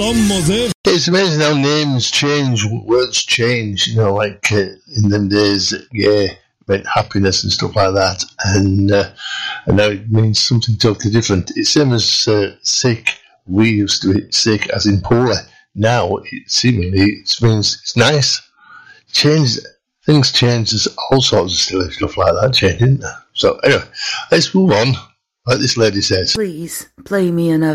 It's amazing how names change, words change, like in them days, meant happiness and stuff like that, and now it means something totally different. It's same as sick. We used to be sick as in poorly. Now it means it's nice. Things change. There's all sorts of silly stuff like that changing. So anyway, let's move on. Like this lady says. Please play me another.